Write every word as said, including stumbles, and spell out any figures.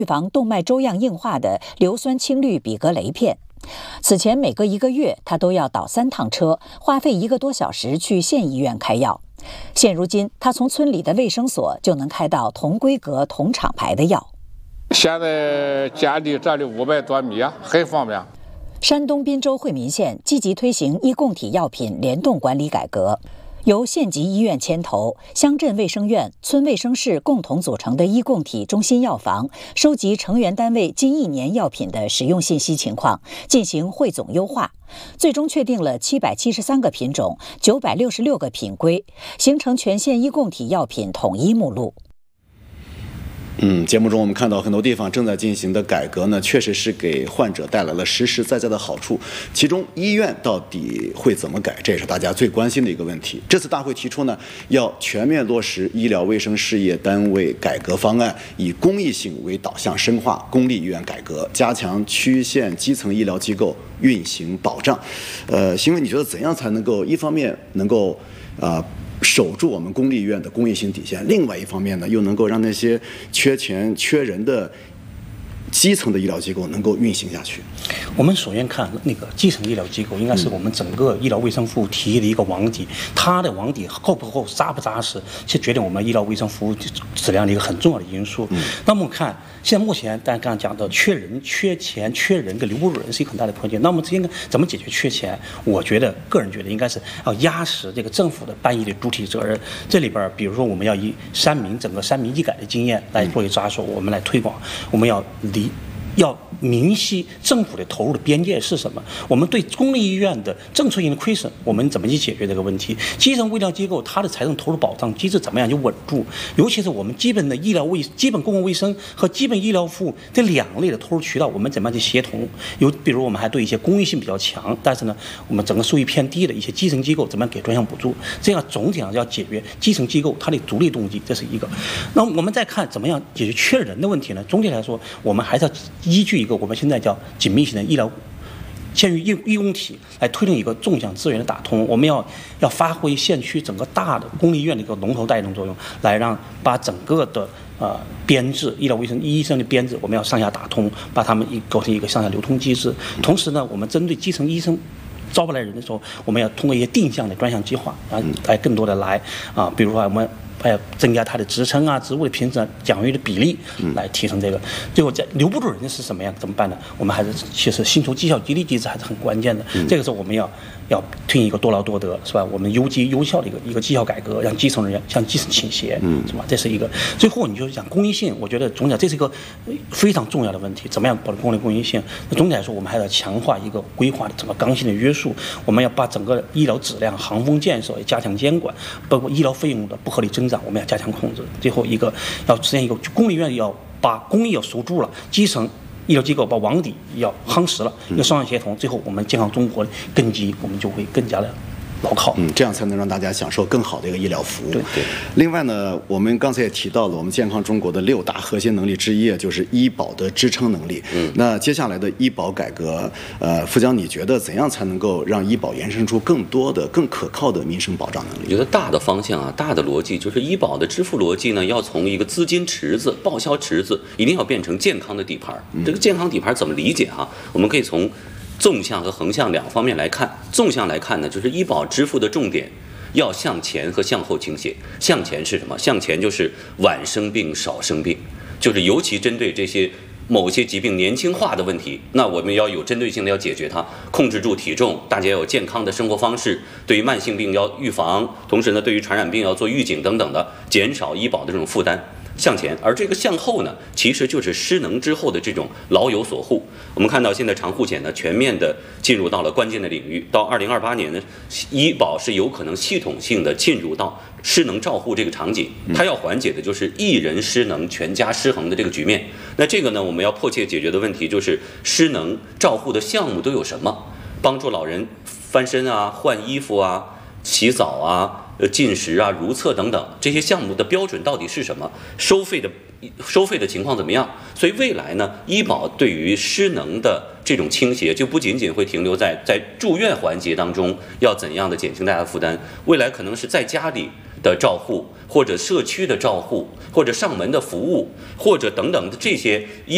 预防动脉粥样硬化的硫酸氢氯吡格雷片。此前每隔一个月，他都要倒三趟车，花费一个多小时去县医院开药。现如今，他从村里的卫生所就能开到同规格、同厂牌的药。 现在家离这里五百多米，很方便。 山东滨州惠民县积极推行医共体药品联动管理改革。由县级医院牵头，乡镇卫生院、村卫生室共同组成的医共体中心药房，收集成员单位近一年药品的使用信息情况，进行汇总优化，最终确定了七百七十三个品种、九百六十六个品规，形成全县医共体药品统一目录。 嗯，节目中我们看到很多地方正在进行的改革呢，确实是给患者带来了实实在在的好处。其中医院到底会怎么改，这也是大家最关心的一个问题。这次大会提出呢，要全面落实医疗卫生事业单位改革方案，以公益性为导向，深化公立医院改革，加强区县基层医疗机构运行保障。呃，邢伟，你觉得怎样才能够一方面能够啊？呃守住我们公立医院的公益性底线，另外一方面呢，又能够让那些缺钱缺人的基层的医疗机构能够运行下去？ 我们首先看那个基层医疗机构，应该是我们整个医疗卫生服务体系的一个网底，它的网底厚不厚、扎不扎实，是决定我们医疗卫生服务质量的一个很重要的因素。嗯、那么我们看，现在目前大家刚刚讲的缺人、缺钱、缺人跟留不住人是一个很大的困境。那么应该怎么解决缺钱？我觉得个人觉得应该是要压实这个政府的办医的主体责任。这里边，比如说我们要以三民整个三民医改的经验来作为抓手，我们来推广，我们要离。要明晰政府的投入的边界是什么？我们对公立医院的政策性的亏损，我们怎么去解决这个问题？基层医疗机构它的财政投入保障机制怎么样就稳住？尤其是我们基本的医疗卫、基本公共卫生和基本医疗服务这两类的投入渠道，我们怎么样去协同？有比如我们还对一些公益性比较强，但是呢，我们整个收益偏低的一些基层机构怎么样给专项补助？这样总体上要解决基层机构它的逐利动机，这是一个。那我们再看怎么样解决缺人的问题呢？总体来说，我们还是要依据一个我们现在叫紧密型的医疗县域医共体来推动一个纵向资源的打通。我们要要发挥县区整个大的公立医院的一个龙头带动作用，来让把整个的呃编制医疗卫生医生的编制，我们要上下打通，把他们一构成一个上下流通机制。同时呢，我们针对基层医生招不来人的时候，我们要通过一些定向的专项计划，啊，来更多的来啊，比如说我们。还要增加它的职称啊、职务的评审、奖励的比例，来提升这个。最后，在留不住人是什么样？怎么办呢？我们还是其实薪酬绩效激励机制还是很关键的。这个时候我们要要推行一个多劳多得，是吧？我们优绩优效的一个一个绩效改革，让基层人员向基层倾斜，是吧？这是一个。最后，你就讲公益性，我觉得总体这是一个非常重要的问题。怎么样保证公立公益性？那总体来说，我们还要强化一个规划的整个刚性的约束。我们要把整个医疗质量、航风建设也加强监管，包括医疗费用的不合理增长。我们要加强控制。最后一个要实现一个公立医院要把公益要守住了，基层医疗机构把网底要夯实了，要双向协同。最后我们健康中国的根基我们就会更加的牢靠。 嗯，这样才能让大家享受更好的一个医疗服务。 对对。 另外呢，我们刚才也提到了我们健康中国的六大核心能力之一，就是医保的支撑能力。嗯。那接下来的医保改革，呃，付江，你觉得怎样才能够让医保延伸出更多的、更可靠的民生保障能力？ 我觉得大的方向啊，大的逻辑就是医保的支付逻辑呢，要从一个资金池子、报销池子，一定要变成健康的底盘。嗯、这个健康底盘怎么理解哈、啊？我们可以从纵向和横向两方面来看。纵向来看呢，就是医保支付的重点要向前和向后倾斜。向前是什么？向前就是晚生病、少生病，就是尤其针对这些某些疾病年轻化的问题，那我们要有针对性的要解决它，控制住体重，大家要有健康的生活方式，对于慢性病要预防，同时呢，对于传染病要做预警等等的，减少医保的这种负担。向前，而这个向后呢，其实就是失能之后的这种老有所护。我们看到现在长护险呢，全面的进入到了关键的领域。到二零二八年呢，医保是有可能系统性的进入到失能照护这个场景，它要缓解的就是一人失能全家失衡的这个局面。那这个呢，我们要迫切解决的问题就是失能照护的项目都有什么？帮助老人翻身啊、换衣服啊、洗澡啊。呃，进食啊、如厕等等这些项目的标准到底是什么？收费的收费的情况怎么样？所以未来呢，医保对于失能的这种倾斜，就不仅仅会停留在在住院环节当中要怎样的减轻大家的负担，未来可能是在家里的照护，或者社区的照护，或者上门的服务，或者等等的这些医。